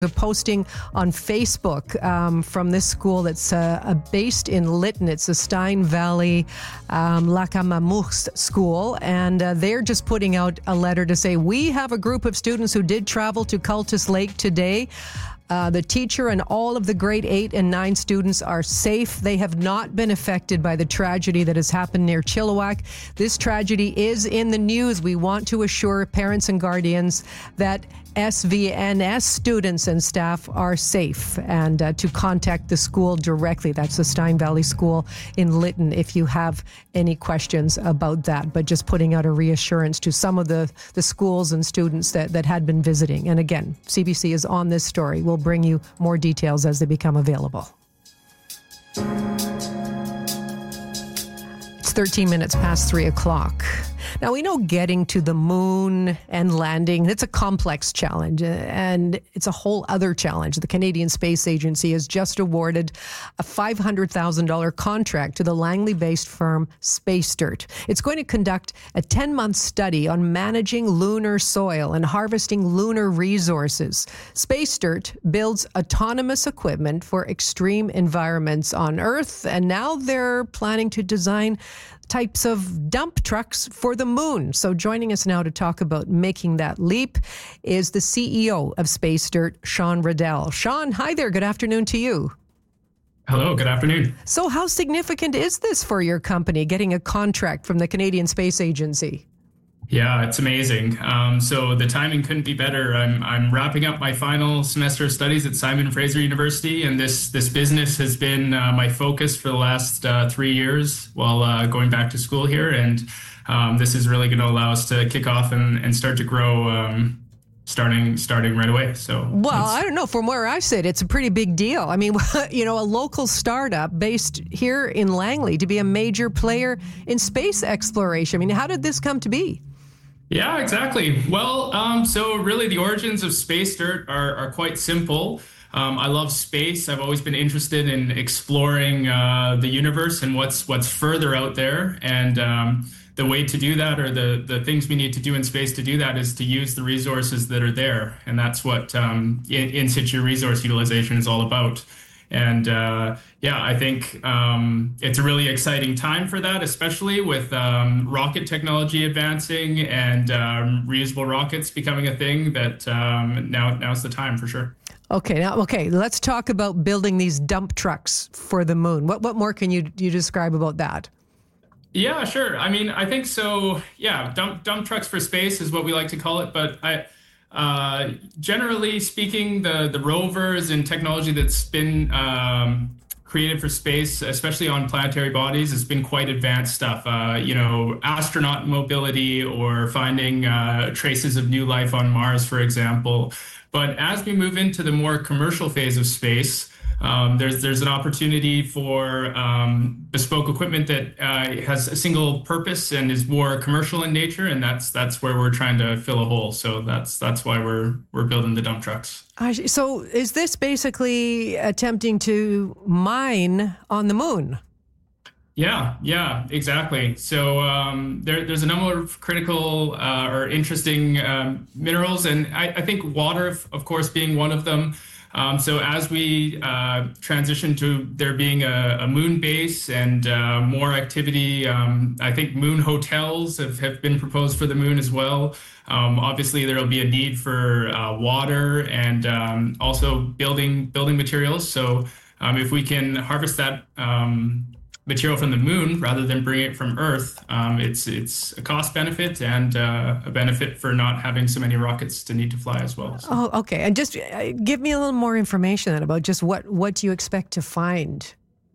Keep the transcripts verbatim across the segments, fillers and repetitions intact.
A posting on Facebook um, from this school that's uh, based in Lytton. It's the Stein Valley um, Lackamamooks School, and uh, they're just putting out a letter to say, we have a group of students who did travel to Cultus Lake today. Uh, the teacher and all of the grade eight and nine students are safe. They have not been affected by the tragedy that has happened near Chilliwack. This tragedy is in the news. We want to assure parents and guardians that S V N S students and staff are safe, and uh, to contact the school directly. That's the Stein Valley School in Lytton if you have any questions about that. But just putting out a reassurance to some of the, the schools and students that, that had been visiting. And again, C B C is on this story. We'll bring you more details as they become available. It's thirteen minutes past three o'clock. Now, we know getting to the moon and landing, it's a complex challenge, and it's a whole other challenge. The Canadian Space Agency has just awarded a five hundred thousand dollars contract to the Langley-based firm Space Dirt. It's going to conduct a ten-month study on managing lunar soil and harvesting lunar resources. Space Dirt builds autonomous equipment for extreme environments on Earth, and now they're planning to design types of dump trucks for the moon. So joining us now to talk about making that leap is the C E O of Space Dirt, Sean Riddell. Sean, hi there. Good afternoon to you. Hello, good afternoon. So how significant is this for your company, getting a contract from the Canadian Space Agency? Yeah, it's amazing. Um, so the timing couldn't be better. I'm I'm wrapping up my final semester of studies at Simon Fraser University, and this this business has been uh, my focus for the last uh, three years while uh, going back to school here. And um, this is really going to allow us to kick off and, and start to grow um, starting starting right away. So, well, I don't know. From where I sit, it's a pretty big deal. I mean, you know, a local startup based here in Langley to be a major player in space exploration. I mean, how did this come to be? Yeah, exactly. Well, um, so really the origins of Space Dirt are, are quite simple. Um, I love space. I've always been interested in exploring uh, the universe and what's what's further out there. And um, the way to do that, or the, the things we need to do in space to do that, is to use the resources that are there. And that's what um, in, in situ resource utilization is all about. And uh, yeah, I think um, it's a really exciting time for that, especially with um, rocket technology advancing and um, reusable rockets becoming a thing. That um, now now's the time for sure. Okay, now okay, let's talk about building these dump trucks for the moon. What what more can you you describe about that? Yeah, sure. I mean, I think so. Yeah, dump dump trucks for space is what we like to call it, but I. Uh, generally speaking, the, the rovers and technology that's been um, created for space, especially on planetary bodies, has been quite advanced stuff. Uh, you know, astronaut mobility or finding uh, traces of new life on Mars, for example. But as we move into the more commercial phase of space, Um, there's there's an opportunity for um, bespoke equipment that uh, has a single purpose and is more commercial in nature, and that's that's where we're trying to fill a hole. So that's that's why we're we're building the dump trucks. So is this basically attempting to mine on the moon? Yeah, yeah, exactly. So um, there, there's a number of critical uh, or interesting um, minerals, and I, I think water, of, of course, being one of them. Um, so as we uh, transition to there being a, a moon base and uh, more activity, um, I think moon hotels have, have been proposed for the moon as well. Um, obviously, there will be a need for uh, water and um, also building building materials. So um, if we can harvest that um, material from the moon rather than bring it from Earth, um, it's it's a cost benefit and uh, a benefit for not having so many rockets to need to fly as well. So. Oh, okay. And just uh, give me a little more information then about just what, what you expect to find.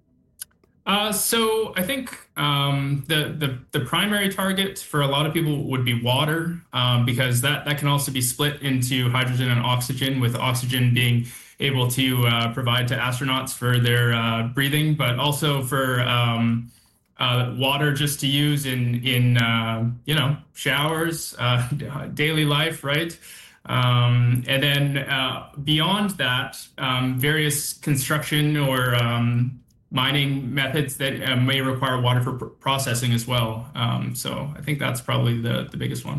Uh, so I think um, the, the the primary target for a lot of people would be water, um, because that, that can also be split into hydrogen and oxygen, with oxygen being able to uh, provide to astronauts for their uh, breathing, but also for um, uh, water just to use in in uh, you know showers, uh, daily life, right? Um, and then uh, beyond that, um, various construction or um, mining methods that uh, may require water for pr- processing as well. Um, so I think that's probably the, the biggest one.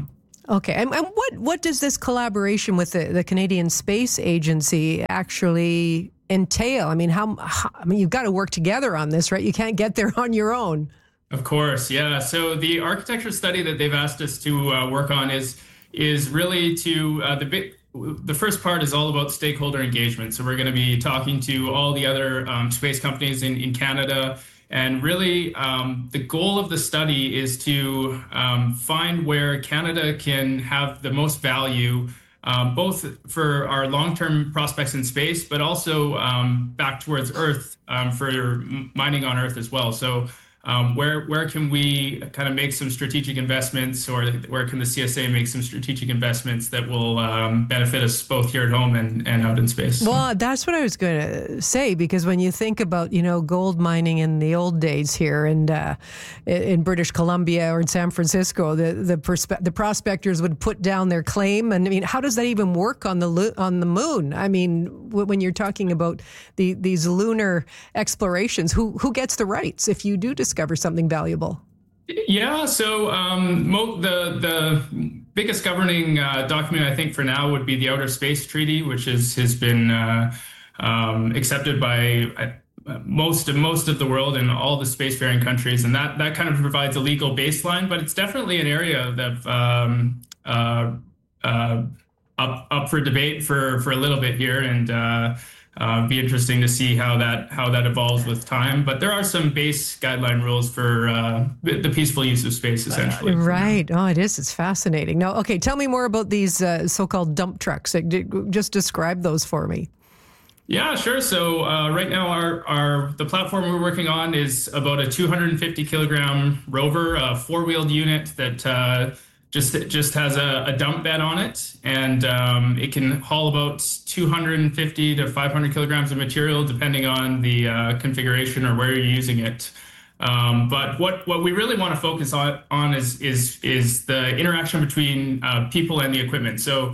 Okay. And, and what, what does this collaboration with the, the Canadian Space Agency actually entail? I mean, how, how I mean, you've got to work together on this, right? You can't get there on your own. Of course, yeah. So the architecture study that they've asked us to uh, work on is is really to uh, the big. The first part is all about stakeholder engagement. So we're going to be talking to all the other um, space companies in, in Canada. And really, um, the goal of the study is to um, find where Canada can have the most value, um, both for our long-term prospects in space, but also um, back towards Earth um, for mining on Earth as well. So Um, where where can we kind of make some strategic investments, or where can the C S A make some strategic investments that will um, benefit us both here at home and, and out in space? Well, that's what I was going to say, because when you think about, you know, gold mining in the old days here and uh, in British Columbia or in San Francisco, the the, perspe- the prospectors would put down their claim. And I mean, how does that even work on the lo- on the moon? I mean, w- when you're talking about the these lunar explorations, who who gets the rights if you do discover something valuable? Yeah, so um, mo- the the biggest governing uh, document, I think, for now would be the Outer Space Treaty, which is, has been uh, um, accepted by uh, most of most of the world and all the spacefaring countries, and that that kind of provides a legal baseline. But it's definitely an area that um, uh, uh, up up for debate for for a little bit here, and. Uh, Uh, be interesting to see how that how that evolves with time. But there are some base guideline rules for uh, the peaceful use of space, essentially. Uh, right. Oh, it is. It's fascinating. Now, okay, tell me more about these uh, so-called dump trucks. Just describe those for me. Yeah, sure. So uh, right now, our our the platform we're working on is about a two hundred fifty kilogram rover, a four-wheeled unit that uh, just just has a, a dump bed on it, and um, it can haul about two hundred fifty to five hundred kilograms of material, depending on the uh, configuration or where you're using it. Um, but what, what we really want to focus on, on is is is the interaction between uh, people and the equipment. So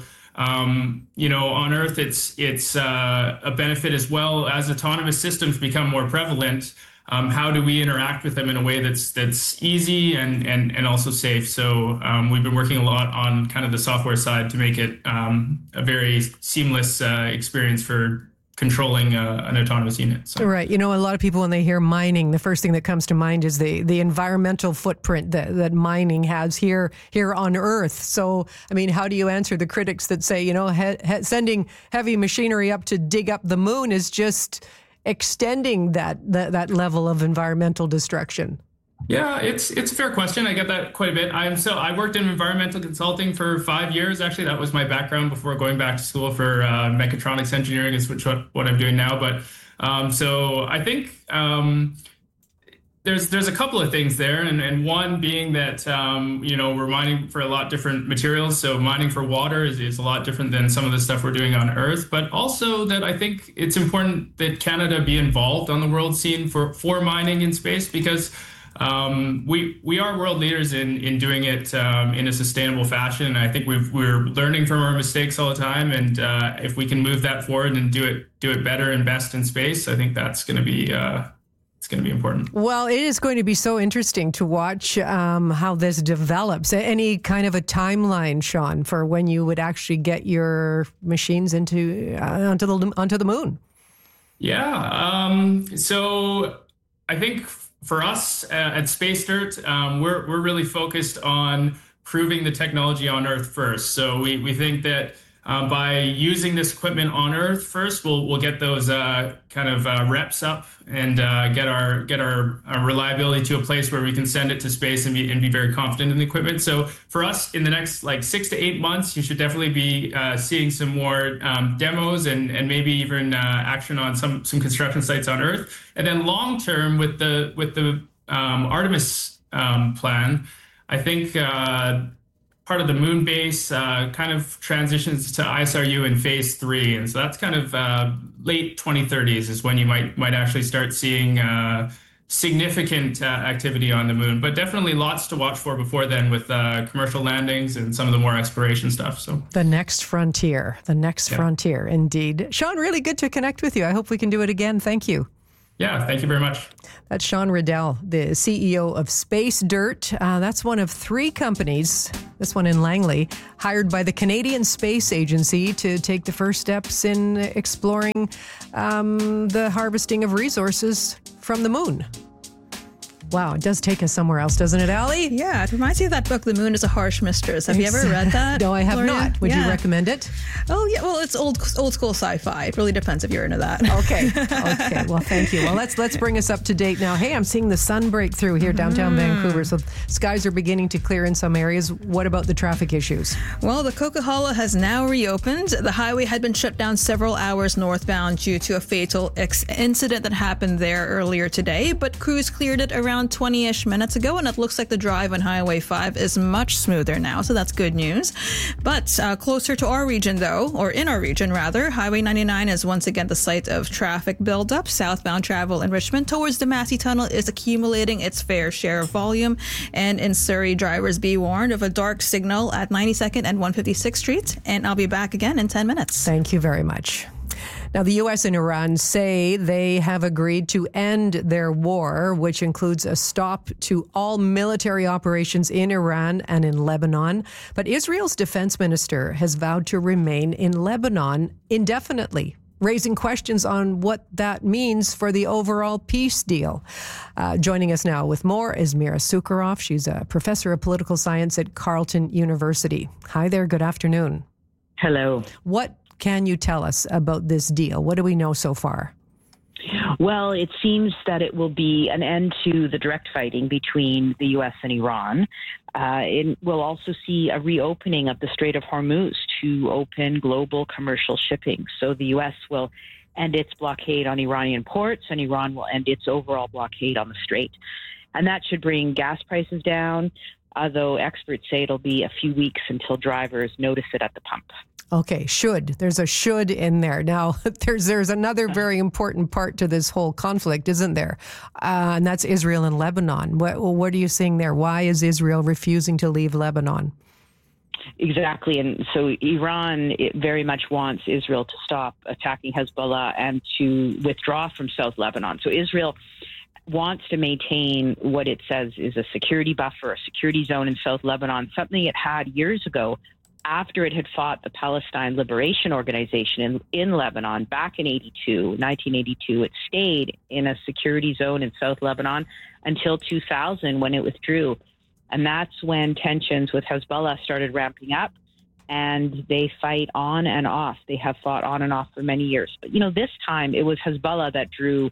um, you know, on Earth, it's it's uh, a benefit as well as autonomous systems become more prevalent. Um, how do we interact with them in a way that's that's easy and and, and also safe? So um, we've been working a lot on kind of the software side to make it um, a very seamless uh, experience for controlling uh, an autonomous unit. So. Right. You know, a lot of people, when they hear mining, the first thing that comes to mind is the, the environmental footprint that, that mining has here here on Earth. So, I mean, how do you answer the critics that say, you know, he, he, sending heavy machinery up to dig up the moon is just extending that, that that level of environmental destruction? Yeah, it's it's a fair question. I get that quite a bit. I'm so I worked in environmental consulting for five years. Actually, that was my background before going back to school for uh, mechatronics engineering, is which what, what I'm doing now. But um, so I think um, there's there's a couple of things there, and, and one being that um, you know, we're mining for a lot different materials. So mining for water is, is a lot different than some of the stuff we're doing on Earth. But also that I think it's important that Canada be involved on the world scene for for mining in space, because Um, we we are world leaders in in doing it um, in a sustainable fashion. I think we've, we're learning from our mistakes all the time, and uh, if we can move that forward and do it do it better and best in space, I think that's going to be uh, it's going to be important. Well, it is going to be so interesting to watch um, how this develops. Any kind of a timeline, Sean, for when you would actually get your machines into uh, onto the onto the moon? Yeah. Um, so I think. For us uh, at Space Dirt, um, we're we're really focused on proving the technology on Earth first. So we, we think that uh, by using this equipment on Earth first, we'll we'll get those uh, kind of uh, reps up and uh, get our get our, our reliability to a place where we can send it to space and be and be very confident in the equipment. So for us, in the next like six to eight months, you should definitely be uh, seeing some more um, demos and and maybe even uh, action on some some construction sites on Earth. And then long term, with the with the um, Artemis um, plan, I think. Uh, Part of the moon base uh, kind of transitions to I S R U in phase three, and so that's kind of uh, late twenty thirties is when you might might actually start seeing uh, significant uh, activity on the moon. But definitely lots to watch for before then, with uh, commercial landings and some of the more exploration stuff. So the next frontier, the next yeah. frontier, indeed. Sean, really good to connect with you. I hope we can do it again. Thank you. Yeah, thank you very much. That's Sean Riddell, the C E O of Space Dirt. Uh, that's one of three companies, this one in Langley, hired by the Canadian Space Agency to take the first steps in exploring um, the harvesting of resources from the moon. Wow, it does take us somewhere else, doesn't it, Allie? Yeah, it reminds me of that book, The Moon is a Harsh Mistress. Have you ever read that? No, I have Gloria? not. Would yeah. you recommend it? Oh, yeah. Well, it's old old school sci-fi. It really depends if you're into that. Okay. Okay. Well, thank you. Well, let's let's bring us up to date now. Hey, I'm seeing the sun break through here downtown mm. Vancouver. So skies are beginning to clear in some areas. What about the traffic issues? Well, the Coquihalla has now reopened. The highway had been shut down several hours northbound due to a fatal ex- incident that happened there earlier today, but crews cleared it around twenty-ish minutes ago, and it looks like the drive on Highway five is much smoother now, so that's good news. But uh, closer to our region, though, or in our region, rather, Highway ninety-nine is once again the site of traffic buildup. Southbound travel in Richmond towards the Massey Tunnel is accumulating its fair share of volume, and in Surrey, drivers be warned of a dark signal at ninety-second and one hundred fifty-sixth Street, and I'll be back again in ten minutes. Thank you very much. Now, the U S and Iran say they have agreed to end their war, which includes a stop to all military operations in Iran and in Lebanon. But Israel's defense minister has vowed to remain in Lebanon indefinitely, raising questions on what that means for the overall peace deal. Uh, joining us now with more is Mira Sukharov. She's a professor of political science at Carleton University. Hi there. Good afternoon. Hello. What can you tell us about this deal? What do we know so far? Well, it seems that it will be an end to the direct fighting between the U S and Iran. Uh, it will also see a reopening of the Strait of Hormuz to open global commercial shipping. So the U S will end its blockade on Iranian ports, and Iran will end its overall blockade on the strait. And that should bring gas prices down, although experts say it'll be a few weeks until drivers notice it at the pump. Okay, should. There's a should in there. Now, there's there's another very important part to this whole conflict, isn't there? Uh, and that's Israel and Lebanon. What, what are you seeing there? Why is Israel refusing to leave Lebanon? Exactly. And so Iran it very much wants Israel to stop attacking Hezbollah and to withdraw from South Lebanon. So Israel wants to maintain what it says is a security buffer, a security zone in South Lebanon, something it had years ago after it had fought the Palestine Liberation Organization in, in Lebanon back in eighty-two, nineteen eighty-two. It stayed in a security zone in South Lebanon until two thousand when it withdrew. And that's when tensions with Hezbollah started ramping up, and they fight on and off. They have fought on and off for many years. But, you know, this time it was Hezbollah that drew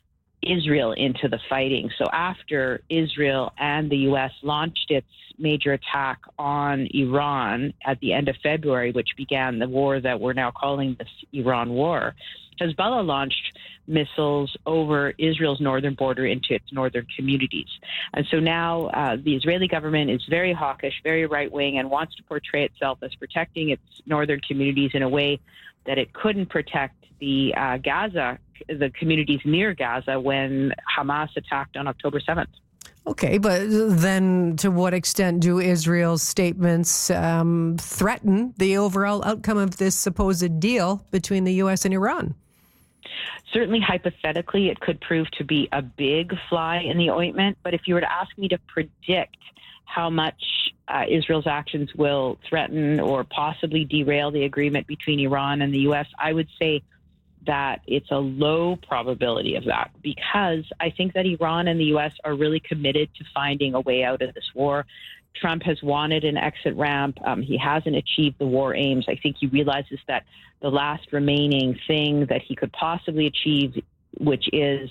Israel into the fighting. So after Israel and the U S launched its major attack on Iran at the end of February, which began the war that we're now calling the Iran War, Hezbollah launched missiles over Israel's northern border into its northern communities. And so now uh, the Israeli government is very hawkish, very right-wing, and wants to portray itself as protecting its northern communities in a way that it couldn't protect the uh, Gaza, the communities near Gaza when Hamas attacked on October seventh. Okay, but then to what extent do Israel's statements um, threaten the overall outcome of this supposed deal between the U S and Iran? Certainly, hypothetically, it could prove to be a big fly in the ointment. But if you were to ask me to predict how much uh, Israel's actions will threaten or possibly derail the agreement between Iran and the U S, I would say that it's a low probability of that, because I think that Iran and the U S are really committed to finding a way out of this war. Trump has wanted an exit ramp. Um, he hasn't achieved the war aims. I think he realizes that the last remaining thing that he could possibly achieve, which is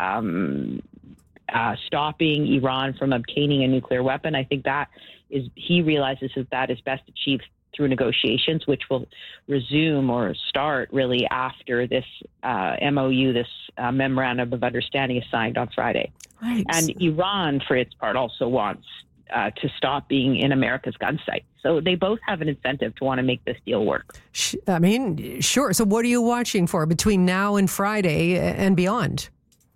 um, uh, stopping Iran from obtaining a nuclear weapon, I think that is, he realizes that that is best achieved through negotiations, which will resume or start really after this uh, M O U, this uh, memorandum of understanding is signed on Friday. Right. And Iran, for its part, also wants uh, to stop being in America's gun sight. So they both have an incentive to want to make this deal work. I mean, sure. So what are you watching for between now and Friday and beyond?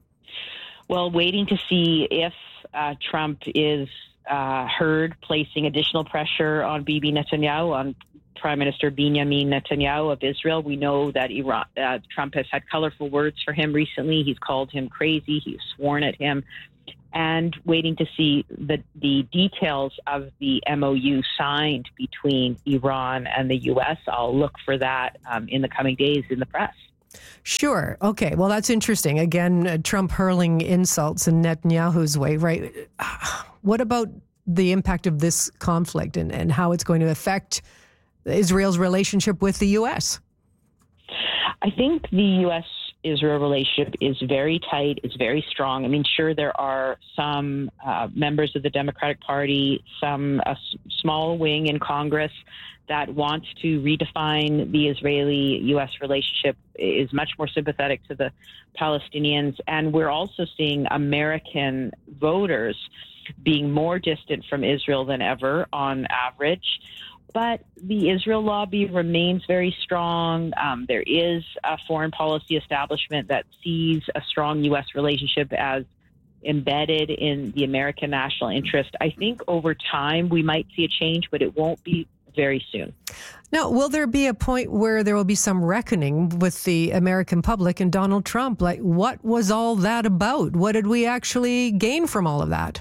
Well, waiting to see if uh, Trump is Uh, heard placing additional pressure on Bibi Netanyahu, on Prime Minister Benjamin Netanyahu of Israel. We know that Iran, uh, Trump has had colorful words for him recently. He's called him crazy. He's sworn at him. And waiting to see the, the details of the M O U signed between Iran and the U S. I'll look for that um, in the coming days in the press. Sure. Okay. Well, that's interesting. Again, uh, Trump hurling insults in Netanyahu's way, right? What about the impact of this conflict and, and how it's going to affect Israel's relationship with the U S? I think the U S Israel relationship is very tight. It's very strong. I mean, sure, there are some uh, members of the Democratic Party, some a s- small wing in Congress that wants to redefine the Israeli-U S relationship, is much more sympathetic to the Palestinians. And we're also seeing American voters being more distant from Israel than ever on average. But the Israel lobby remains very strong. Um, there is a foreign policy establishment that sees a strong U S relationship as embedded in the American national interest. I think over time we might see a change, but it won't be very soon. Now, will there be a point where there will be some reckoning with the American public and Donald Trump? Like, what was all that about? What did we actually gain from all of that?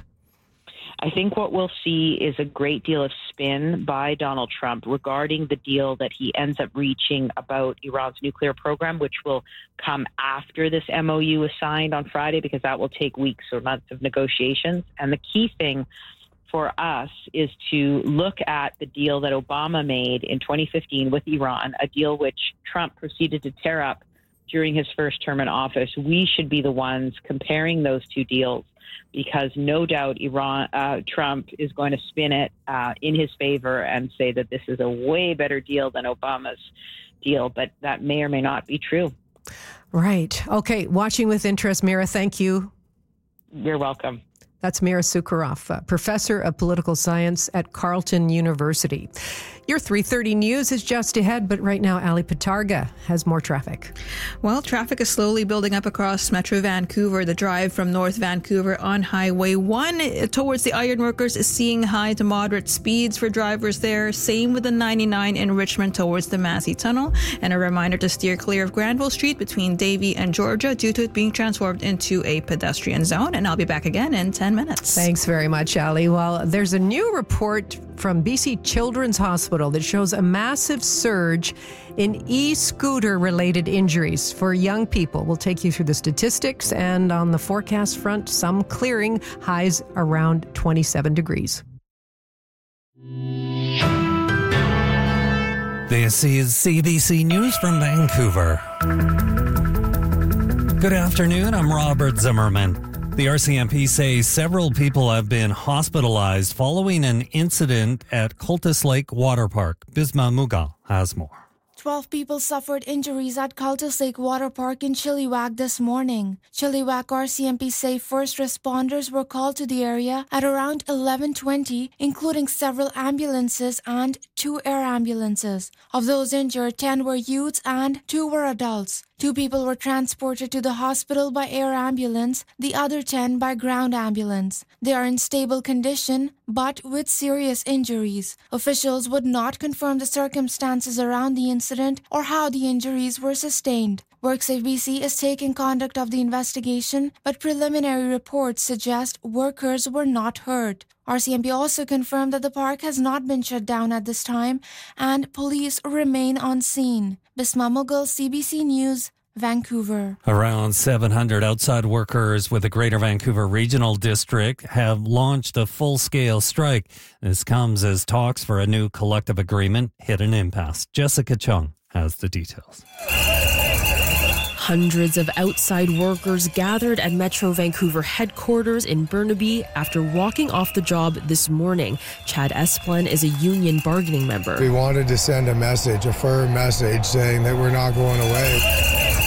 I think what we'll see is a great deal of spin by Donald Trump regarding the deal that he ends up reaching about Iran's nuclear program, which will come after this M O U is signed on Friday, because that will take weeks or months of negotiations. And the key thing for us is to look at the deal that Obama made in twenty fifteen with Iran, a deal which Trump proceeded to tear up during his first term in office. We should be the ones comparing those two deals, because no doubt Iran, uh, Trump is going to spin it uh, in his favor and say that this is a way better deal than Obama's deal, but that may or may not be true. Right. Okay. Watching with interest, Mira. Thank you. You're welcome. That's Mira Sukharov, uh, professor of political science at Carleton University. Your three thirty news is just ahead, but right now, Ali Patarga has more traffic. Well, traffic is slowly building up across Metro Vancouver. The drive from North Vancouver on Highway one towards the Ironworkers is seeing high to moderate speeds for drivers there. Same with the ninety-nine in Richmond towards the Massey Tunnel. And a reminder to steer clear of Granville Street between Davie and Georgia due to it being transformed into a pedestrian zone. And I'll be back again in ten minutes. Thanks very much, Ali. Well, there's a new report from B C Children's Hospital that shows a massive surge in e-scooter related injuries for young people. We'll take you through the statistics, and on the forecast front, some clearing, highs around twenty-seven degrees. This is C B C News from Vancouver. Good afternoon, I'm Robert Zimmerman. The R C M P says several people have been hospitalized following an incident at Cultus Lake Water Park. Bisma Mughal has more. Twelve people suffered injuries at Cultus Lake Water Park in Chilliwack this morning. Chilliwack R C M P say first responders were called to the area at around eleven twenty, including several ambulances and two air ambulances. Of those injured, ten were youths and two were adults. Two people were transported to the hospital by air ambulance, the other ten by ground ambulance. They are in stable condition, but with serious injuries. Officials would not confirm the circumstances around the incident or how the injuries were sustained. WorkSafe B C is taking conduct of the investigation, but preliminary reports suggest workers were not hurt. R C M P also confirmed that the park has not been shut down at this time and police remain on scene. Bisma Mughal, C B C News, Vancouver. Around seven hundred outside workers with the Greater Vancouver Regional District have launched a full-scale strike. This comes as talks for a new collective agreement hit an impasse. Jessica Chung has the details. Hundreds of outside workers gathered at Metro Vancouver headquarters in Burnaby after walking off the job this morning. Chad Esplin is a union bargaining member. We wanted to send a message, a firm message, saying that we're not going away.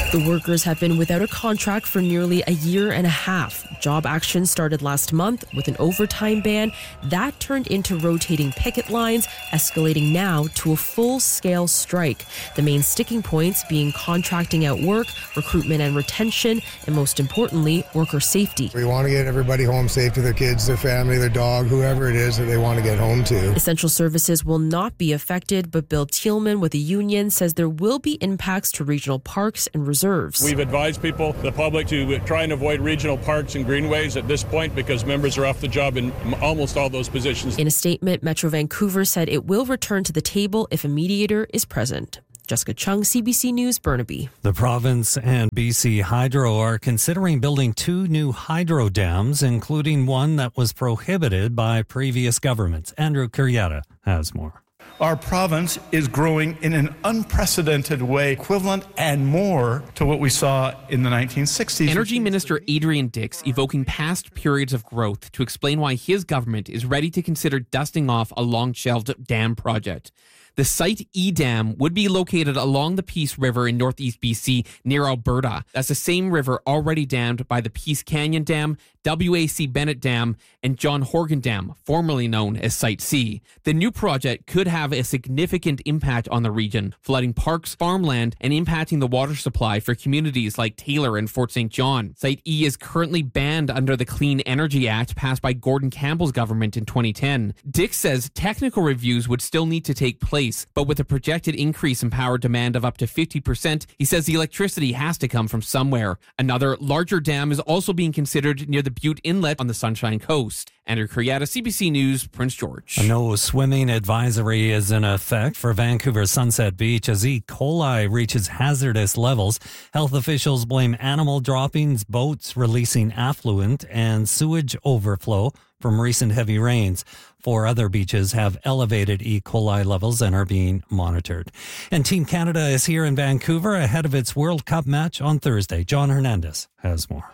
The workers have been without a contract for nearly a year and a half. Job action started last month with an overtime ban. That turned into rotating picket lines, escalating now to a full-scale strike. The main sticking points being contracting out work, recruitment and retention, and most importantly, worker safety. We want to get everybody home safe to their kids, their family, their dog, whoever it is that they want to get home to. Essential services will not be affected, but Bill Thielman with the union says there will be impacts to regional parks and reserves. We've advised people, the public, to try and avoid regional parks and greenways at this point because members are off the job in almost all those positions. In a statement, Metro Vancouver said it will return to the table if a mediator is present. Jessica Chung, C B C News, Burnaby. The province and B C Hydro are considering building two new hydro dams, including one that was prohibited by previous governments. Andrew Curietta has more. Our province is growing in an unprecedented way, equivalent and more to what we saw in the nineteen sixties. Energy Minister Adrian Dix evoking past periods of growth to explain why his government is ready to consider dusting off a long-shelved dam project. The site E-Dam would be located along the Peace River in northeast B C near Alberta. That's the same river already dammed by the Peace Canyon Dam, W A C Bennett Dam, and John Horgan Dam, formerly known as Site C. The new project could have a significant impact on the region, flooding parks, farmland, and impacting the water supply for communities like Taylor and Fort Saint John. Site E is currently banned under the Clean Energy Act passed by Gordon Campbell's government in twenty ten. Dix says technical reviews would still need to take place, but with a projected increase in power demand of up to fifty percent, he says the electricity has to come from somewhere. Another larger dam is also being considered near the Butte Inlet on the Sunshine Coast. Andrew Curietta, C B C News, Prince George. A no swimming advisory is in effect for Vancouver's Sunset Beach as E. coli reaches hazardous levels. Health officials blame animal droppings, boats releasing affluent, and sewage overflow from recent heavy rains. Four other beaches have elevated E. coli levels and are being monitored. And Team Canada is here in Vancouver ahead of its World Cup match on Thursday. John Hernandez has more.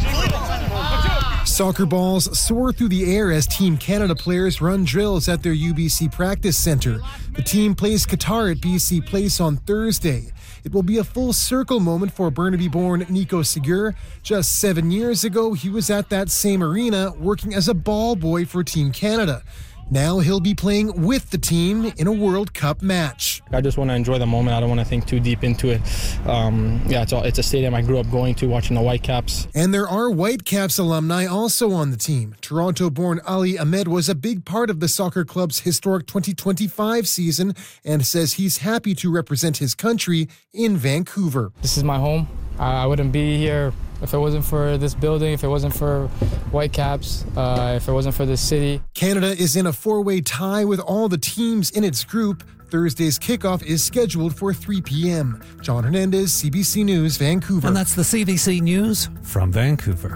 Soccer balls soar through the air as Team Canada players run drills at their U B C practice centre. The team plays Qatar at B C Place on Thursday. It will be a full circle moment for Burnaby-born Nico Segur. Just seven years ago, he was at that same arena working as a ball boy for Team Canada. Now he'll be playing with the team in a World Cup match. I just want to enjoy the moment. I don't want to think too deep into it. Um, yeah, it's, all, it's a stadium I grew up going to, watching the Whitecaps. And there are Whitecaps alumni also on the team. Toronto-born Ali Ahmed was a big part of the soccer club's historic twenty twenty-five season and says he's happy to represent his country in Vancouver. This is my home. I wouldn't be here if it wasn't for this building, if it wasn't for Whitecaps, uh, if it wasn't for this city. Canada is in a four-way tie with all the teams in its group. Thursday's kickoff is scheduled for three p.m. John Hernandez, C B C News, Vancouver. And that's the C B C News from Vancouver.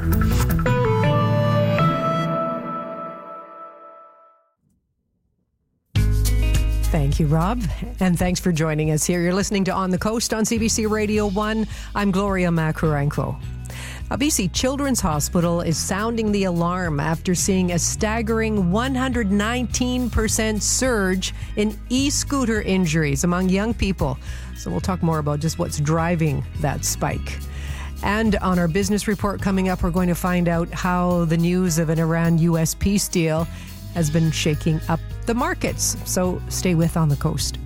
Thank you, Rob. And thanks for joining us here. You're listening to On the Coast on C B C Radio one. I'm Gloria Macarenko. A B C Children's Hospital is sounding the alarm after seeing a staggering one hundred nineteen percent surge in e-scooter injuries among young people. So we'll talk more about just what's driving that spike. And on our business report coming up, we're going to find out how the news of an Iran-U S peace deal has been shaking up the markets. So stay with On the Coast.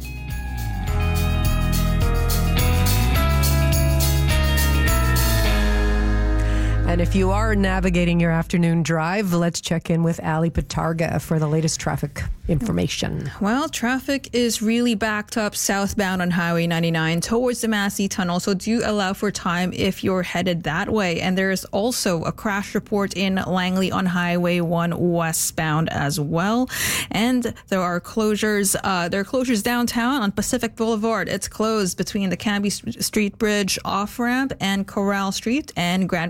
And if you are navigating your afternoon drive, let's check in with Ali Patarga for the latest traffic information. Well, traffic is really backed up southbound on Highway ninety-nine towards the Massey Tunnel, so do allow for time if you're headed that way. And there is also a crash report in Langley on Highway one westbound as well. And there are closures. Uh, there are closures downtown on Pacific Boulevard. It's closed between the Canby Street Bridge off-ramp and Corral Street, and Granville Street is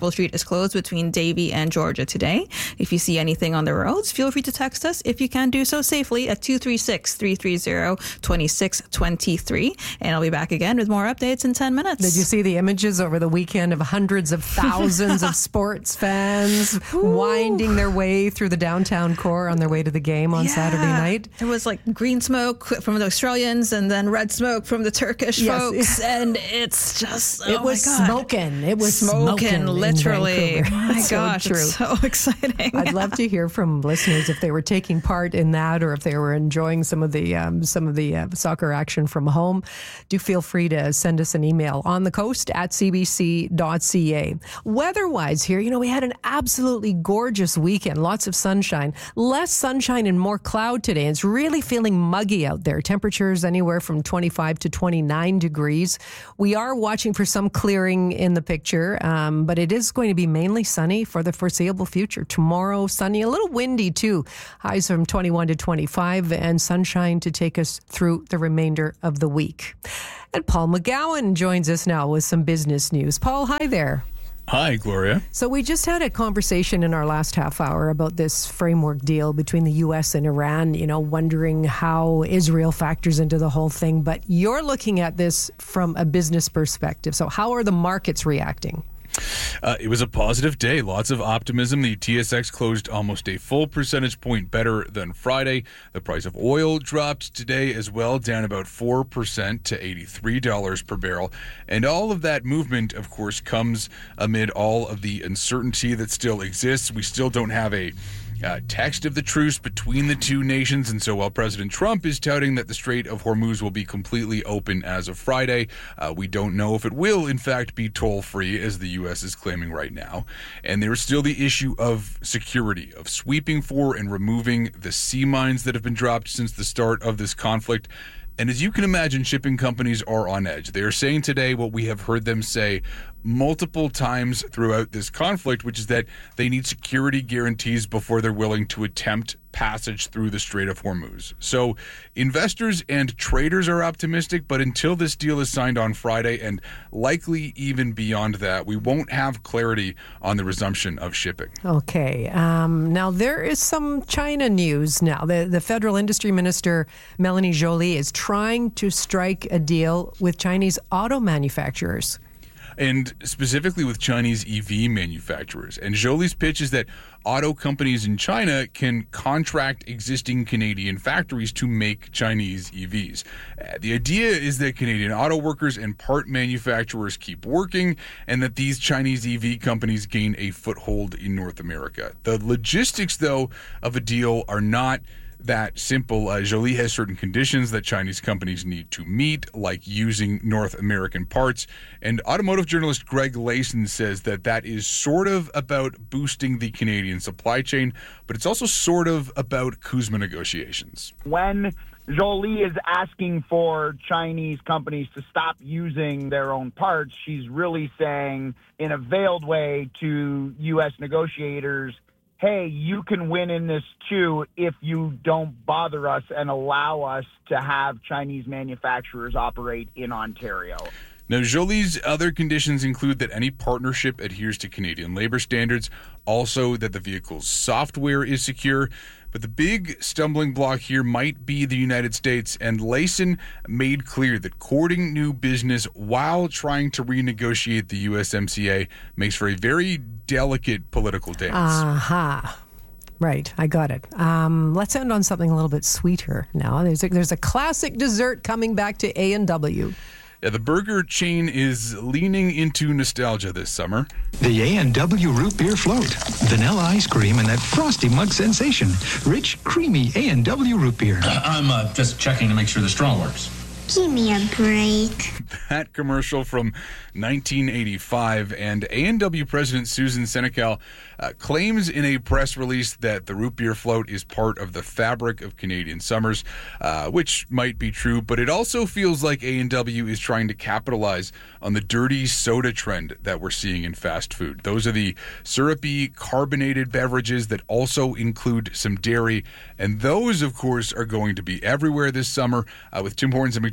closed between Davie and Georgia today. If you see anything on the roads, feel free to text us if you can do so safely at two three six, three three zero, two six two three. And I'll be back again with more updates in ten minutes. Did you see the images over the weekend of hundreds of thousands of sports fans Ooh. winding their way through the downtown core on their way to the game on yeah. Saturday night? There was like green smoke from the Australians and then red smoke from the Turkish yes. folks. And it's just, oh it was my God. smoking. It was smoking, smoking literally. Oh my so gosh, true. it's so exciting. I'd love to hear from listeners if they were taking part in that or if they were enjoying some of the um, some of the uh, soccer action from home. Do feel free to send us an email on the coast at c b c dot c a. Weather-wise here, you know, we had an absolutely gorgeous weekend. Lots of sunshine. Less sunshine and more cloud today. It's really feeling muggy out there. Temperatures anywhere from twenty-five to twenty-nine degrees. We are watching for some clearing in the picture, um, but it is going to be mainly sunny for the foreseeable future. Tomorrow, sunny, a little windy too. Highs from twenty-one to twenty-five and sunshine to take us through the remainder of the week. And Paul McGowan joins us now with some business news. Paul, hi there. Hi, Gloria. So we just had a conversation in our last half hour about this framework deal between the U S and Iran, you know, wondering how Israel factors into the whole thing. But you're looking at this from a business perspective. So how are the markets reacting? Uh, it was a positive day. Lots of optimism. The T S X closed almost a full percentage point better than Friday. The price of oil dropped today as well, down about four percent to eighty-three dollars per barrel. And all of that movement, of course, comes amid all of the uncertainty that still exists. We still don't have a Uh, text of the truce between the two nations. And so while President Trump is touting that the Strait of Hormuz will be completely open as of Friday, uh, we don't know if it will, in fact, be toll-free, as the U S is claiming right now. And there is still the issue of security, of sweeping for and removing the sea mines that have been dropped since the start of this conflict. And as you can imagine, shipping companies are on edge. They are saying today what we have heard them say multiple times throughout this conflict, which is that they need security guarantees before they're willing to attempt passage through the Strait of Hormuz. So investors and traders are optimistic, but until this deal is signed on Friday, and likely even beyond that, we won't have clarity on the resumption of shipping. Okay. Um, now, there is some China news now. The, the Federal Industry Minister, Melanie Joly, is trying to strike a deal with Chinese auto manufacturers. And specifically with Chinese E V manufacturers. And Joly's pitch is that auto companies in China can contract existing Canadian factories to make Chinese E Vs. Uh, the idea is that Canadian auto workers and part manufacturers keep working, and that these Chinese E V companies gain a foothold in North America. The logistics, though, of a deal are not that simple. Uh, Joly has certain conditions that Chinese companies need to meet, like using North American parts. And automotive journalist Greg Layson says that that is sort of about boosting the Canadian supply chain, but it's also sort of about CUSMA negotiations. When Joly is asking for Chinese companies to stop using their own parts, she's really saying in a veiled way to U S negotiators, hey, you can win in this too if you don't bother us and allow us to have Chinese manufacturers operate in Ontario. Now, Joly's other conditions include that any partnership adheres to Canadian labor standards, also that the vehicle's software is secure. But the big stumbling block here might be the United States, and Layson made clear that courting new business while trying to renegotiate the U S M C A makes for a very delicate political dance. Aha. Uh-huh. Right, I got it. Um, let's end on something a little bit sweeter now. There's a, there's a classic dessert coming back to A and W. Yeah, the burger chain is leaning into nostalgia this summer. The A and W Root Beer Float. Vanilla ice cream and that frosty mug sensation. Rich, creamy A and W Root Beer. Uh, I'm uh, just checking to make sure the straw works. Give me a break. That commercial from nineteen eighty-five, and A and W President Susan Senecal uh, claims in a press release that the root beer float is part of the fabric of Canadian summers, uh, which might be true, but it also feels like A and W is trying to capitalize on the dirty soda trend that we're seeing in fast food. Those are the syrupy, carbonated beverages that also include some dairy, and those, of course, are going to be everywhere this summer, uh, with Tim Hortons and McDonald's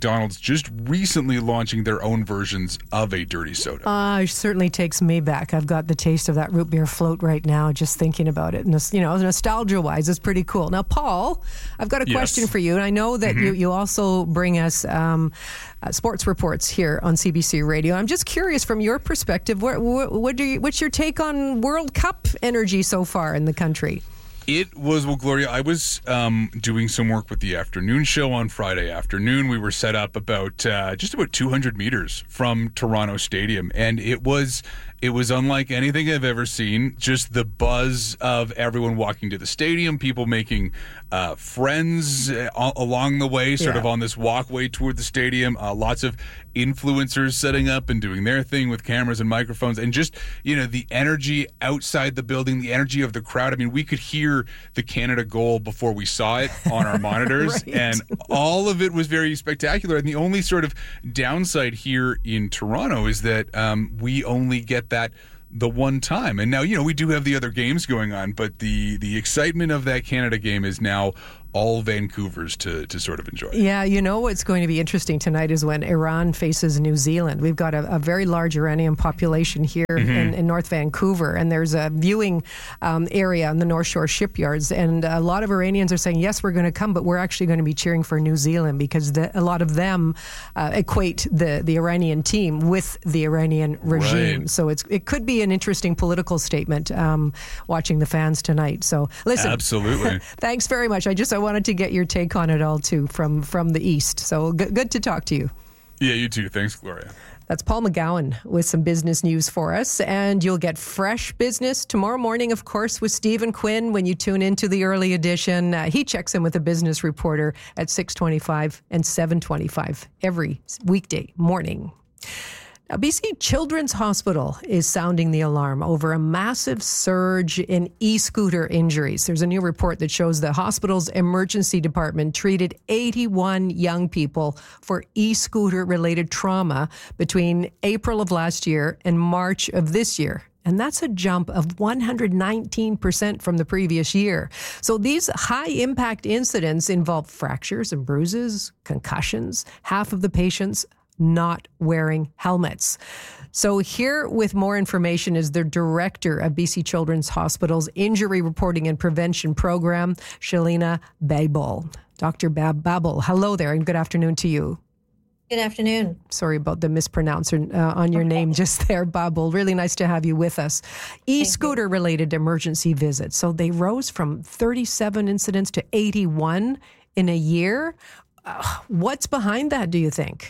McDonald's just recently launching their own versions of a dirty soda. Uh, it certainly takes me back. I've got the taste of that root beer float right now, just thinking about it. And, you know, nostalgia-wise, it's pretty cool. Now, Paul, I've got a Yes. question for you. And I know that Mm-hmm. you, you also bring us um, uh, sports reports here on C B C Radio. I'm just curious, from your perspective, what, what, what do you, what's your take on World Cup energy so far in the country? It was, well, Gloria, I was um, doing some work with the afternoon show on Friday afternoon. We were set up about uh, just about two hundred meters from Toronto Stadium, and it was it was unlike anything I've ever seen. Just the buzz of everyone walking to the stadium, people making uh, friends uh, along the way, sort Yeah. of on this walkway toward the stadium. Uh, lots of influencers setting up and doing their thing with cameras and microphones, and just, you know, the energy outside the building, the energy of the crowd. I mean, we could hear the Canada goal before we saw it on our monitors, Right. and all of it was very spectacular. And the only sort of downside here in Toronto is that um, we only get that the one time. And now, you know, we do have the other games going on, but the the excitement of that Canada game is now all Vancouver's to, to sort of enjoy. Yeah, you know what's going to be interesting tonight is when Iran faces New Zealand. We've got a, a very large Iranian population here Mm-hmm. in, in North Vancouver, and there's a viewing um, area on the North Shore shipyards, and a lot of Iranians are saying, yes, we're going to come, but we're actually going to be cheering for New Zealand because the, a lot of them uh, equate the, the Iranian team with the Iranian regime. Right. So it's it could be an interesting political statement um, watching the fans tonight. So listen, Absolutely. thanks very much. I just I wanted to get your take on it all too from from the East. So g- good to talk to you. Yeah, you too. Thanks, Gloria. That's Paul McGowan with some business news for us. And you'll get fresh business tomorrow morning, of course, with Stephen Quinn when you tune into the early edition. Uh, he checks in with a business reporter at six twenty-five and seven twenty-five every weekday morning. Now, B C Children's Hospital is sounding the alarm over a massive surge in e-scooter injuries. There's a new report that shows the hospital's emergency department treated eighty-one young people for e-scooter related trauma between April of last year and March of this year. And that's a jump of one hundred nineteen percent from the previous year. So these high impact incidents involve fractures and bruises, concussions, half of the patients not wearing helmets. So here with more information is the director of B C Children's Hospital's Injury Reporting and Prevention Program, Shalina Babel. Doctor Bab- Babel, hello there and good afternoon to you. Good afternoon. Sorry about the mispronouncer uh, on your name just there, Babel. Really nice to have you with us. E-scooter related emergency visits. So they rose from thirty-seven incidents to eighty-one in a year. Uh, what's behind that, do you think?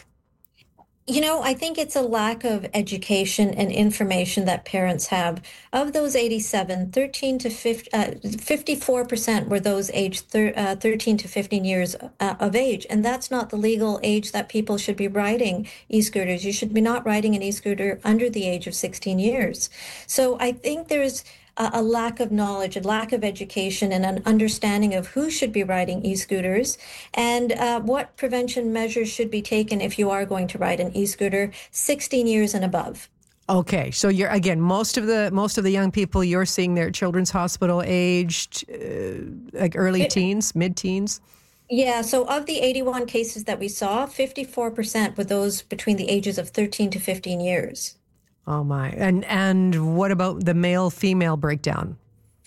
You know, I think it's a lack of education and information that parents have. Of those eighty-seven, thirteen to fifty, uh, fifty-four percent were those aged thir- uh, thirteen to fifteen years uh, of age. And that's not the legal age that people should be riding e-scooters. You should be not riding an e-scooter under the age of sixteen years. So I think there's a, a lack of knowledge, a lack of education, and an understanding of who should be riding e-scooters and uh, what prevention measures should be taken if you are going to ride an e-scooter sixteen years and above. Okay, so you're again most of the most of the young people you're seeing there at Children's Hospital aged uh, like early It- teens, mid-teens. Yeah, so of the eighty-one cases that we saw, fifty-four percent were those between the ages of thirteen to fifteen years. Oh my! And and what about the male-female breakdown?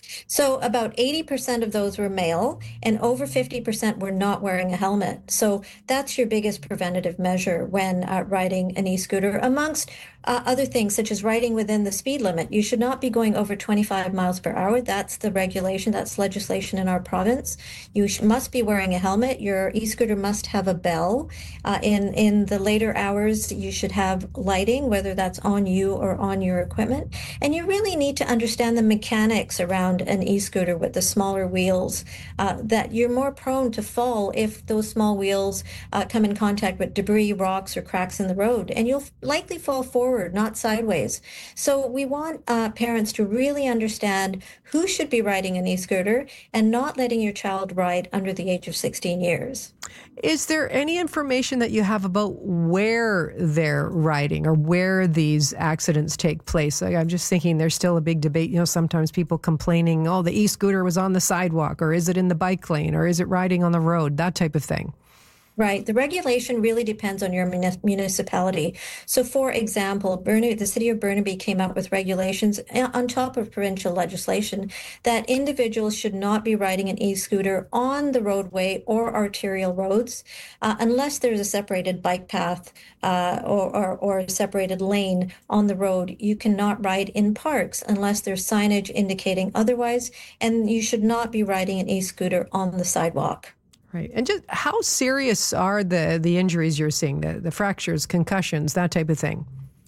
So about eighty percent of those were male and over fifty percent were not wearing a helmet. So that's your biggest preventative measure when uh, riding an e-scooter, amongst uh, other things such as riding within the speed limit. You should not be going over twenty-five miles per hour. That's the regulation. That's legislation in our province. You sh- must be wearing a helmet. Your e-scooter must have a bell. Uh, in, in the later hours, you should have lighting, whether that's on you or on your equipment. And you really need to understand the mechanics around an e-scooter with the smaller wheels, uh, that you're more prone to fall if those small wheels uh, come in contact with debris, rocks, or cracks in the road. And you'll likely fall forward, not sideways. So we want uh, parents to really understand who should be riding an e-scooter and not letting your child ride under the age of sixteen years. Is there any information that you have about where they're riding or where these accidents take place? Like, I'm just thinking there's still a big debate. You know, sometimes people complaining, oh, the e-scooter was on the sidewalk, or is it in the bike lane, or is it riding on the road, that type of thing. Right. The regulation really depends on your municipality. So, for example, Burnaby, the city of Burnaby came up with regulations on top of provincial legislation that individuals should not be riding an e-scooter on the roadway or arterial roads uh, unless there's a separated bike path uh, or, or, or a separated lane on the road. You cannot ride in parks unless there's signage indicating otherwise, and you should not be riding an e-scooter on the sidewalk. Right. And just how serious are the, the injuries you're seeing, the, the fractures, concussions, that type of thing?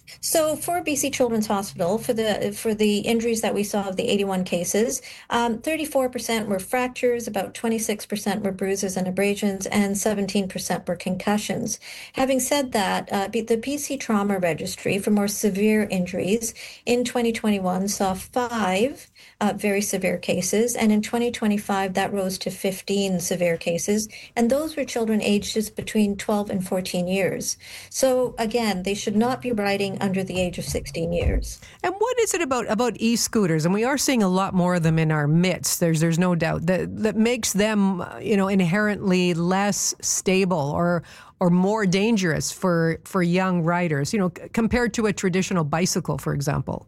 So for B C Children's Hospital, for the for the injuries that we saw of the eighty-one cases, um, thirty-four percent were fractures, about twenty-six percent were bruises and abrasions, and seventeen percent were concussions. Having said that, uh, the B C Trauma Registry for more severe injuries in twenty twenty-one saw five uh, very severe cases, and in twenty twenty-five that rose to fifteen severe cases, and those were children aged between twelve and fourteen years. So again, they should not be riding under the age of sixteen years. And what is it about about e-scooters? And we are seeing a lot more of them in our midst. There's there's no doubt that that makes them, you know, inherently less stable or or more dangerous for for young riders, you know, c- compared to a traditional bicycle, for example.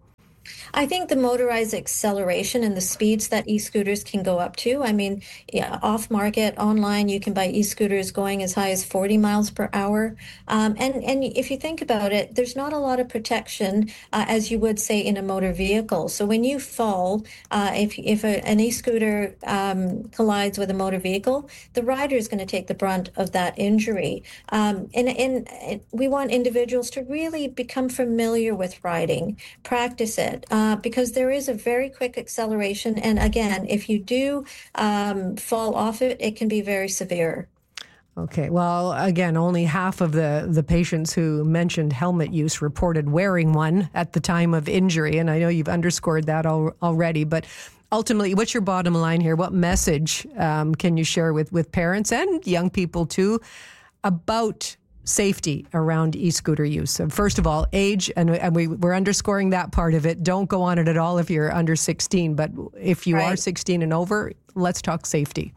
I think the motorized acceleration and the speeds that e-scooters can go up to. I mean, yeah, off market, online, you can buy e-scooters going as high as forty miles per hour. Um, and, and if you think about it, there's not a lot of protection, uh, as you would say, in a motor vehicle. So when you fall, uh, if, if a, an e-scooter um, collides with a motor vehicle, the rider is going to take the brunt of that injury. Um, and, and we want individuals to really become familiar with riding, practice it. Uh, because there is a very quick acceleration. And again, if you do um, fall off it, it can be very severe. Okay. Well, again, only half of the, the patients who mentioned helmet use reported wearing one at the time of injury. And I know you've underscored that al- already. But ultimately, what's your bottom line here? What message um, can you share with, with parents and young people, too, about safety around e-scooter use? So first of all, age, and, and we, we're underscoring that part of it. Don't go on it at all if you're under sixteen, but if you Right. are sixteen and over, let's talk safety.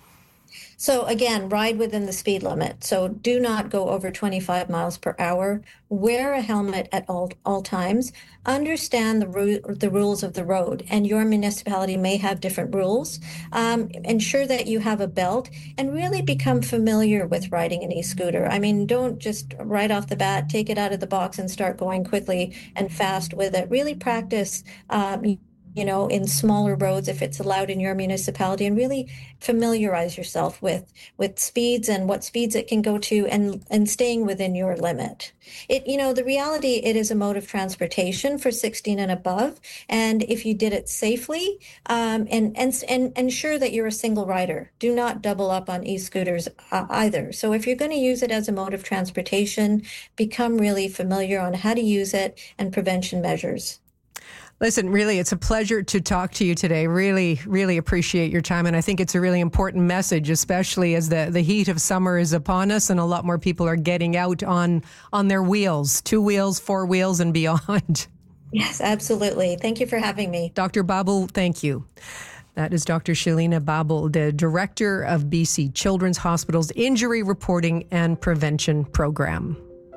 So again, ride within the speed limit. So do not go over twenty-five miles per hour. Wear a helmet at all all times. Understand the ru- the rules of the road, and your municipality may have different rules. Um, ensure that you have a belt, and really become familiar with riding an e-scooter. I mean, don't just right off the bat take it out of the box and start going quickly and fast with it. Really practice. Um, you know, in smaller roads, if it's allowed in your municipality, and really familiarize yourself with with speeds and what speeds it can go to, and and staying within your limit. It, you know, the reality, it is a mode of transportation for sixteen and above, and if you did it safely, um, and and and ensure that you're a single rider. Do not double up on e-scooters uh, either. So if you're going to use it as a mode of transportation, become really familiar on how to use it and prevention measures. Listen, really, it's a pleasure to talk to you today. Really, really appreciate your time. And I think it's a really important message, especially as the, the heat of summer is upon us and a lot more people are getting out on, on their wheels, two wheels, four wheels and beyond. Yes, absolutely. Thank you for having me. Doctor Babul, thank you. That is Doctor Shalina Babul, the director of B C Children's Hospital's Injury Reporting and Prevention Program.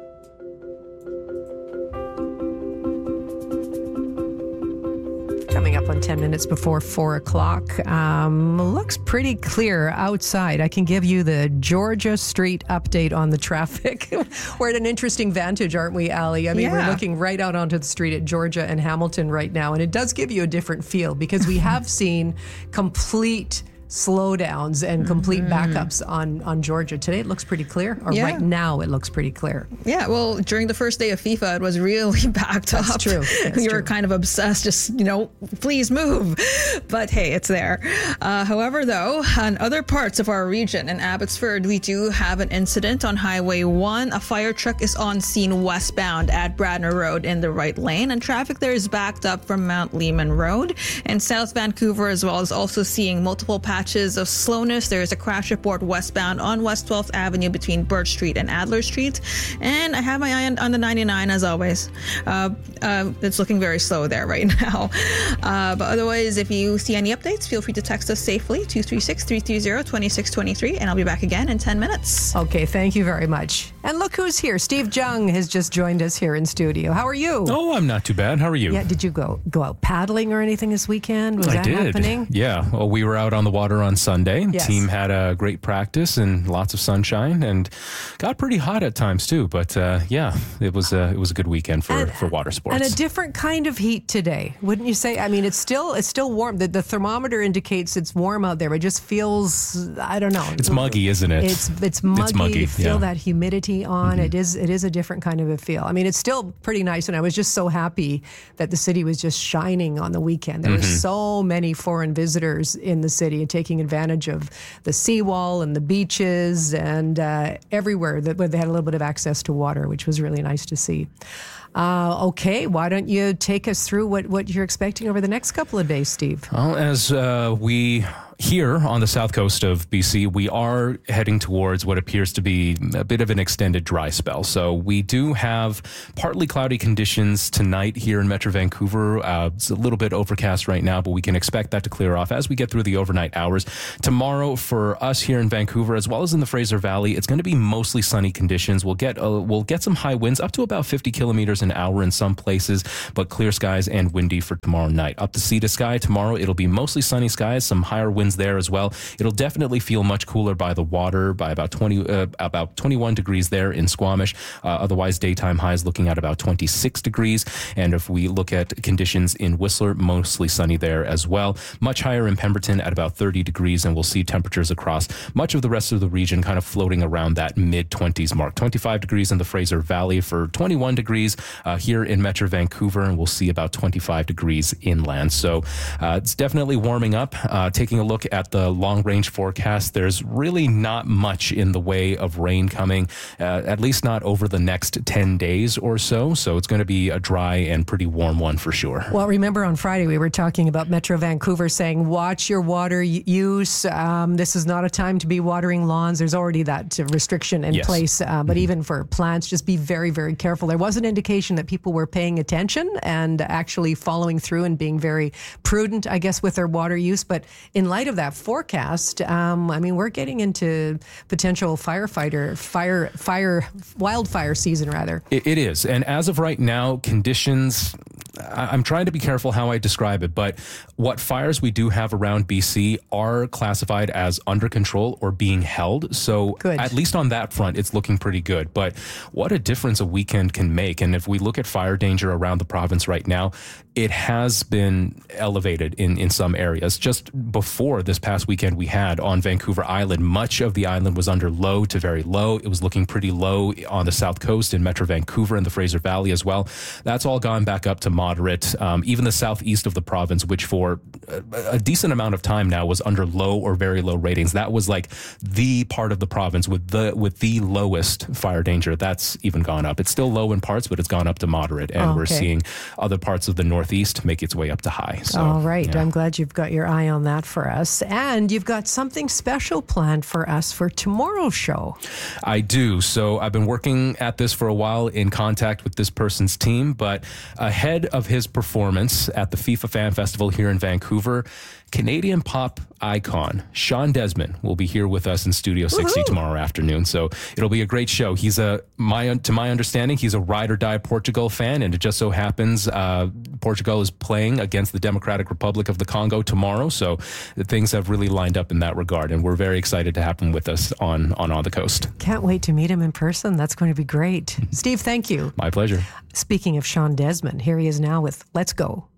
Coming up on ten minutes before four o'clock. Um, looks pretty clear outside. I can give you the Georgia Street update on the traffic. We're at an interesting vantage, aren't we, Allie? I mean, Yeah. we're looking right out onto the street at Georgia and Hamilton right now, and it does give you a different feel because we have seen complete slowdowns and complete Mm-hmm. backups on, on Georgia. Today it looks pretty clear, or Yeah. right now it looks pretty clear. Yeah, well, during the first day of FIFA, it was really backed That's up. true. That's we were true. kind of obsessed, just, you know, please move. But hey, it's there. Uh, however, though, in other parts of our region, in Abbotsford, we do have an incident on Highway one. A fire truck is on scene westbound at Bradner Road in the right lane, and traffic there is backed up from Mount Lehman Road. And South Vancouver as well is also seeing multiple passengers patches of slowness. There is a crash report westbound on West twelfth Avenue between Birch Street and Adler Street. And I have my eye on, on the ninety-nine as always. Uh, uh, it's looking very slow there right now. Uh, but otherwise, if you see any updates, feel free to text us safely, two three six, three three zero, two six two three, and I'll be back again in ten minutes. Okay, thank you very much. And look who's here. Steve Jung has just joined us here in studio. How are you? Oh, I'm not too bad. How are you? Yeah, did you go go out paddling or anything this weekend? Was I that did. happening? Yeah. Well, we were out on the water on Sunday. Yes. Team had a great practice and lots of sunshine, and got pretty hot at times too. But uh, yeah, it was a, it was a good weekend for, And- for water sports. And a different kind of heat today, wouldn't you say? I mean, it's still it's still warm. The, the thermometer indicates it's warm out there, but it just feels, I don't know. It's muggy, isn't it? It's it's muggy. It's muggy, You feel yeah. that humidity on. It is it is a different kind of a feel. I mean, it's still pretty nice, and I was just so happy that the city was just shining on the weekend. There were Mhm. so many foreign visitors in the city and taking advantage of the seawall and the beaches and uh, everywhere that where they had a little bit of access to water, which was really nice to see. Uh, okay, why don't you take us through what, what you're expecting over the next couple of days, Steve? Well, as uh, we here on the south coast of B C, we are heading towards what appears to be a bit of an extended dry spell. So we do have partly cloudy conditions tonight here in Metro Vancouver. Uh, it's a little bit overcast right now, but we can expect that to clear off as we get through the overnight hours. Tomorrow for us here in Vancouver, as well as in the Fraser Valley, it's going to be mostly sunny conditions. We'll get uh, we'll get some high winds up to about fifty kilometers an hour in some places, but clear skies and windy for tomorrow night. Up to sea to sky tomorrow, it'll be mostly sunny skies, some higher winds there as well. It'll definitely feel much cooler by the water, by about twenty, uh, about twenty-one degrees there in Squamish. Uh, otherwise, daytime highs looking at about twenty-six degrees. And if we look at conditions in Whistler, mostly sunny there as well. Much higher in Pemberton at about thirty degrees, and we'll see temperatures across much of the rest of the region kind of floating around that mid-twenties mark. twenty-five degrees in the Fraser Valley for twenty-one degrees uh, here in Metro Vancouver, and we'll see about twenty-five degrees inland. So uh, it's definitely warming up. Uh, taking a look at the long-range forecast, there's really not much in the way of rain coming, uh, at least not over the next ten days or so. So it's going to be a dry and pretty warm one for sure. Well, remember on Friday we were talking about Metro Vancouver saying, watch your water y- use. Um, this is not a time to be watering lawns. There's already that uh, restriction in Yes. place. Uh, but even for plants, just be very, very careful. There was an indication that people were paying attention and actually following through and being very prudent, I guess, with their water use. But in light of that forecast, um, I mean, we're getting into potential firefighter, fire, fire, wildfire season, rather. It, it is. And as of right now, conditions, I- I'm trying to be careful how I describe it, but what fires we do have around B C are classified as under control or being held. So Good. at least on that front, it's looking pretty good. But what a difference a weekend can make. And if we look at fire danger around the province right now, it has been elevated in, in some areas. Just before this past weekend we had on Vancouver Island, much of the island was under low to very low. It was looking pretty low on the south coast in Metro Vancouver and the Fraser Valley as well. That's all gone back up to moderate. Um, even the southeast of the province, which for a, a decent amount of time now was under low or very low ratings. That was like the part of the province with the with the lowest fire danger. That's even gone up. It's still low in parts, but it's gone up to moderate. And Oh, we're okay. seeing other parts of the northeast make its way up to high. So, All right. yeah. I'm glad you've got your eye on that for us. And you've got something special planned for us for tomorrow's show. I do. So I've been working at this for a while in contact with this person's team, but ahead of his performance at the FIFA Fan Festival here in Vancouver, Canadian pop icon Sean Desmond will be here with us in Studio sixty Woohoo! tomorrow afternoon. So it'll be a great show. He's a my to my understanding, he's a ride or die Portugal fan, and it just so happens uh, Portugal is playing against the Democratic Republic of the Congo tomorrow. So things have really lined up in that regard, and we're very excited to have him with us on on On the Coast. Can't wait to meet him in person. That's going to be great. Steve, thank you. My pleasure. Speaking of Sean Desmond, here he is now with Let's Go.